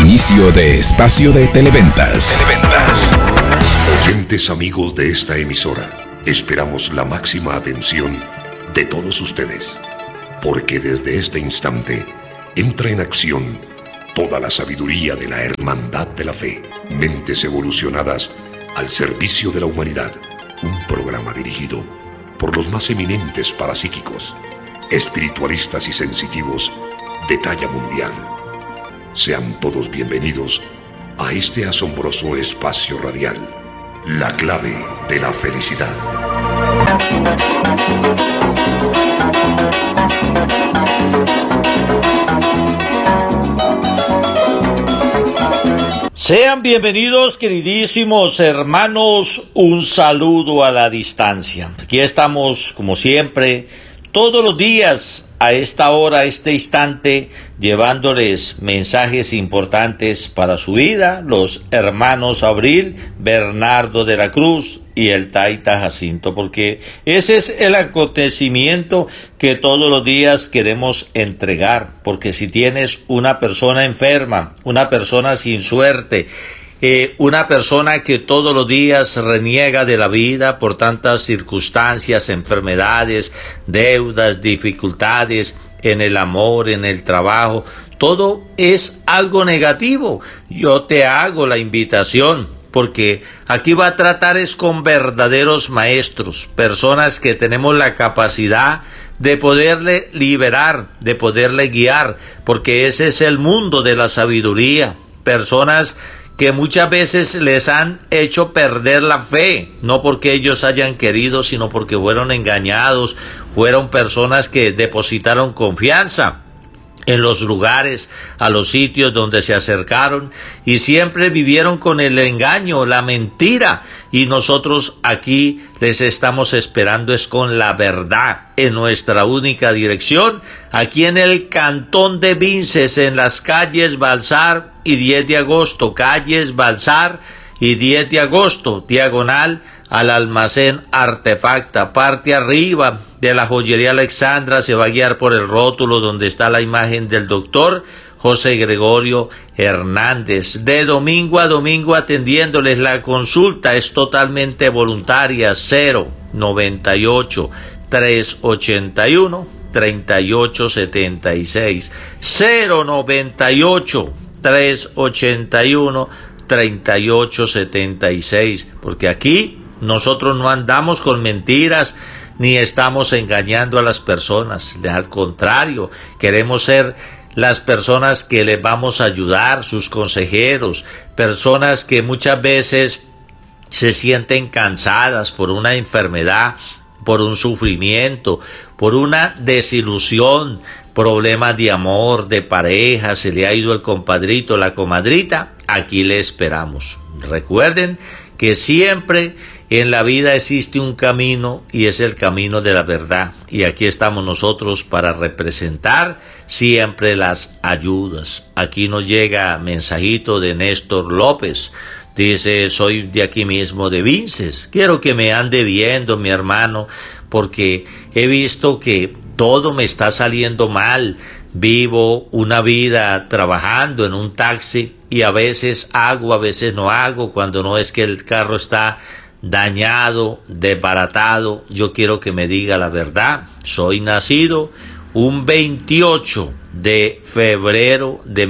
inicio de espacio de Televentas. Oyentes amigos de esta emisora, esperamos la máxima atención de todos ustedes, porque desde este instante entra en acción toda la sabiduría de la Hermandad de la Fe. Mentes evolucionadas al servicio de la humanidad. Un programa dirigido por los más eminentes parapsíquicos, espiritualistas y sensitivos de talla mundial. Sean todos bienvenidos a este asombroso espacio radial, la clave de la felicidad. Sean bienvenidos, queridísimos hermanos, un saludo a la distancia. Aquí estamos, como siempre, todos los días, a esta hora, a este instante, llevándoles mensajes importantes para su vida, los hermanos Abril, Bernardo de la Cruz y el Taita Jacinto, porque ese es el acontecimiento que todos los días queremos entregar, porque si tienes una persona enferma, una persona sin suerte, una persona que todos los días reniega de la vida por tantas circunstancias, enfermedades, deudas, dificultades en el amor, en el trabajo, todo es algo negativo. Yo te hago la invitación, porque aquí va a tratar es con verdaderos maestros, personas que tenemos la capacidad de poderle liberar, de poderle guiar, porque ese es el mundo de la sabiduría. Personas que muchas veces les han hecho perder la fe, no porque ellos hayan querido, sino porque fueron engañados, fueron personas que depositaron confianza en los lugares, a los sitios donde se acercaron, y siempre vivieron con el engaño, la mentira, y nosotros aquí les estamos esperando es con la verdad en nuestra única dirección, aquí en el Cantón de Vinces, en las calles Balsar y 10 de agosto, calles Balsar y 10 de agosto, diagonal al almacén Artefacta, parte arriba de la joyería Alexandra, se va a guiar por el rótulo donde está la imagen del doctor José Gregorio Hernández. De domingo a domingo atendiéndoles, la consulta es totalmente voluntaria. 098 381 3876, 098 381 3876, porque aquí nosotros no andamos con mentiras ni estamos engañando a las personas. Al contrario, queremos ser las personas que les vamos a ayudar, sus consejeros, personas que muchas veces se sienten cansadas por una enfermedad, por un sufrimiento, por una desilusión, problemas de amor, de pareja, se le ha ido el compadrito, la comadrita. Aquí le esperamos. Recuerden que siempre en la vida existe un camino, y es el camino de la verdad, y aquí estamos nosotros para representar siempre las ayudas. Aquí nos llega mensajito de Néstor López. Dice: soy de aquí mismo, de Vinces. Quiero que me ande viendo, mi hermano, porque he visto que todo me está saliendo mal. Vivo una vida trabajando en un taxi y a veces hago, a veces no hago, cuando no es que el carro está dañado, desbaratado. Yo quiero que me diga la verdad. Soy nacido un 28 de febrero de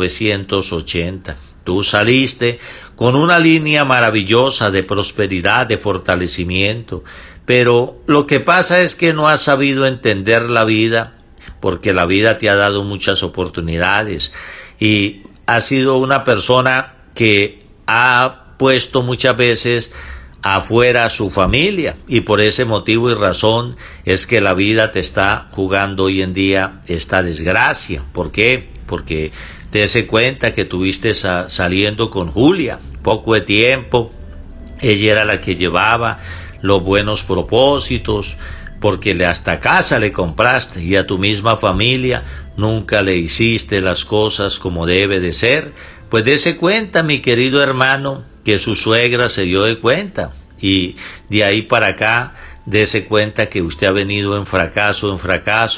1980. Tú saliste con una línea maravillosa de prosperidad, de fortalecimiento, pero lo que pasa es que no has sabido entender la vida, porque la vida te ha dado muchas oportunidades y has sido una persona que ha puesto muchas veces afuera a su familia, y por ese motivo y razón es que la vida te está jugando hoy en día esta desgracia. ¿Por qué? Porque dése cuenta que tuviste saliendo con Julia poco de tiempo, ella era la que llevaba los buenos propósitos, porque hasta casa le compraste, y a tu misma familia nunca le hiciste las cosas como debe de ser. Pues dése cuenta, mi querido hermano, que su suegra se dio de cuenta, y de ahí para acá dése cuenta que usted ha venido en fracaso,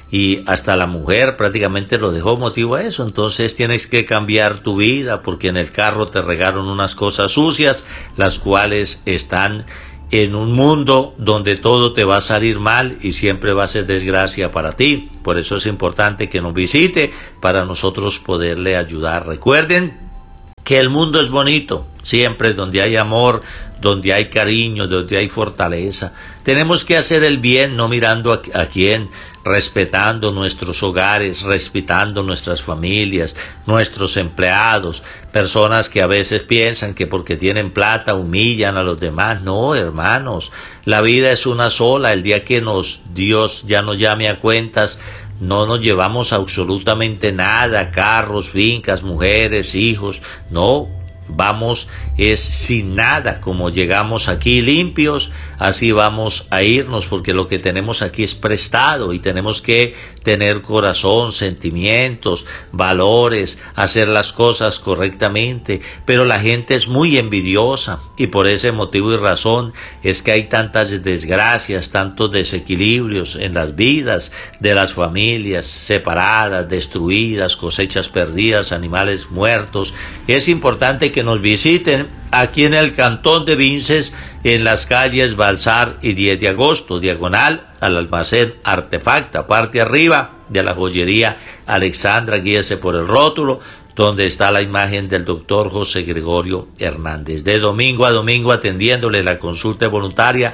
y hasta la mujer prácticamente lo dejó motivo a eso. Entonces tienes que cambiar tu vida, porque en el carro te regaron unas cosas sucias, las cuales están en un mundo donde todo te va a salir mal y siempre va a ser desgracia para ti. Por eso es importante que nos visite para nosotros poderle ayudar. Recuerden que el mundo es bonito, siempre donde hay amor, donde hay cariño, donde hay fortaleza. Tenemos que hacer el bien, no mirando a quién, respetando nuestros hogares, respetando nuestras familias, nuestros empleados, personas que a veces piensan que porque tienen plata humillan a los demás. No, hermanos, la vida es una sola. El día que Dios ya nos llame a cuentas, no nos llevamos absolutamente nada, carros, fincas, mujeres, hijos, no, vamos es sin nada. Como llegamos aquí limpios, así vamos a irnos, porque lo que tenemos aquí es prestado y tenemos que tener corazón, sentimientos, valores, hacer las cosas correctamente. Pero la gente es muy envidiosa y por ese motivo y razón es que hay tantas desgracias, tantos desequilibrios en las vidas de las familias separadas, destruidas, cosechas perdidas, animales muertos. Es importante que nos visiten aquí en el Cantón de Vinces, en las calles Balsar y 10 de agosto, diagonal al almacén Artefacta, parte arriba de la joyería Alexandra. Guíese por el rótulo donde está la imagen del doctor José Gregorio Hernández. De domingo a domingo atendiéndole la consulta voluntaria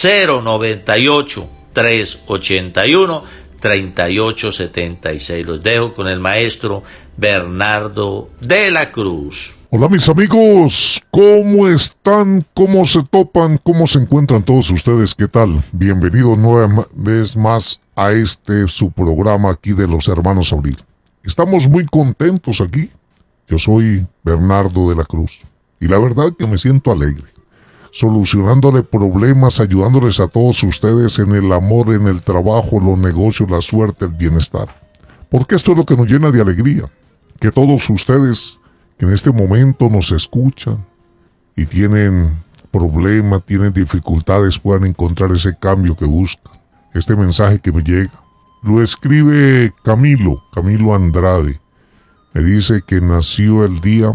098-381-3876. Los dejo con el maestro Bernardo de la Cruz. Hola mis amigos, ¿cómo están? ¿Cómo se topan? ¿Cómo se encuentran todos ustedes? ¿Qué tal? Bienvenidos nueva vez más a su programa aquí de los Hermanos Abril. Estamos muy contentos aquí. Yo soy Bernardo de la Cruz y la verdad que me siento alegre, solucionándole problemas, ayudándoles a todos ustedes en el amor, en el trabajo, los negocios, la suerte, el bienestar. Porque esto es lo que nos llena de alegría, que todos ustedes que en este momento nos escuchan y tienen problemas, tienen dificultades, puedan encontrar ese cambio que buscan. Este mensaje que me llega lo escribe Camilo Andrade. Me dice que nació el día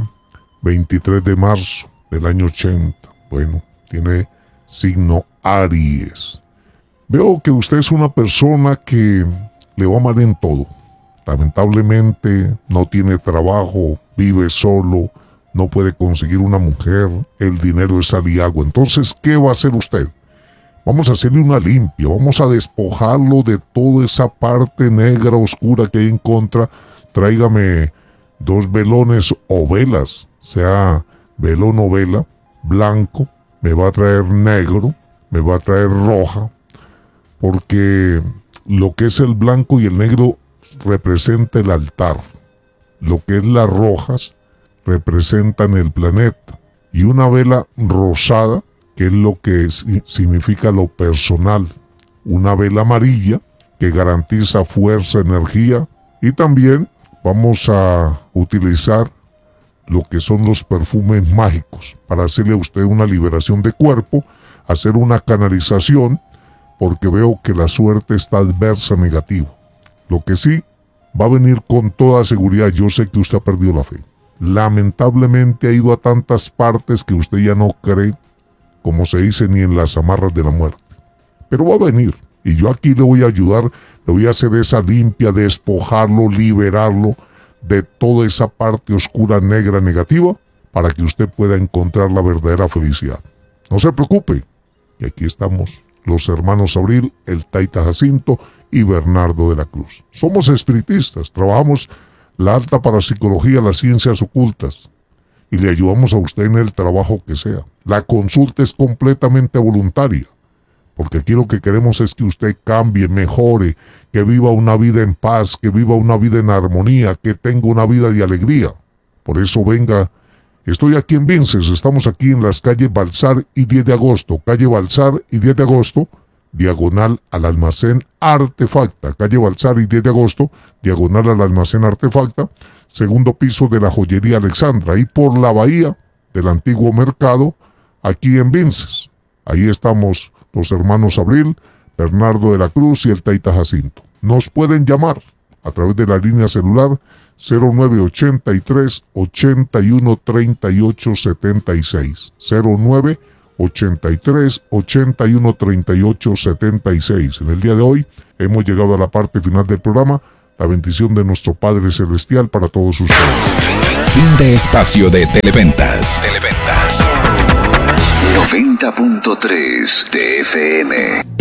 23 de marzo del año 80. Bueno, tiene signo Aries. Veo que usted es una persona que le va mal en todo. Lamentablemente no tiene trabajo, vive solo, no puede conseguir una mujer, el dinero es sal y agua. Entonces, ¿qué va a hacer usted? Vamos a hacerle una limpia, vamos a despojarlo de toda esa parte negra, oscura que hay en contra. Tráigame 2 velones o velas, sea velón o vela, blanco, me va a traer negro, me va a traer roja, porque lo que es el blanco y el negro representa el altar, lo que es las rojas representan el planeta, y una vela rosada, que es lo que significa lo personal, una vela amarilla que garantiza fuerza, energía, y también vamos a utilizar lo que son los perfumes mágicos para hacerle a usted una liberación de cuerpo, hacer una canalización, porque veo que la suerte está adversa, negativa. Lo que sí va a venir con toda seguridad, yo sé que usted ha perdido la fe. Lamentablemente ha ido a tantas partes que usted ya no cree, como se dice, ni en las amarras de la muerte. Pero va a venir, y yo aquí le voy a ayudar, le voy a hacer esa limpia, despojarlo, liberarlo de toda esa parte oscura, negra, negativa, para que usted pueda encontrar la verdadera felicidad. No se preocupe, y aquí estamos, los hermanos Abril, el Taita Jacinto y Bernardo de la Cruz. Somos espiritistas, trabajamos la alta parapsicología, las ciencias ocultas, y le ayudamos a usted en el trabajo que sea. La consulta es completamente voluntaria, porque aquí lo que queremos es que usted cambie, mejore, que viva una vida en paz, que viva una vida en armonía, que tenga una vida de alegría. Por eso venga, estoy aquí en Vinces, estamos aquí en las calles Balsar y 10 de agosto, calle Balsar y 10 de agosto, diagonal al almacén Artefacta, calle Balsar y 10 de agosto, diagonal al almacén Artefacta, segundo piso de la joyería Alexandra, ahí por la bahía del antiguo mercado, aquí en Vinces. Ahí estamos los hermanos Abril, Bernardo de la Cruz y el Taita Jacinto. Nos pueden llamar a través de la línea celular 0983 81 38 76. 0983 81 38 76. En el día de hoy hemos llegado a la parte final del programa. La bendición de nuestro Padre Celestial para todos ustedes. Fin de espacio de Televentas. 90.3 de FM.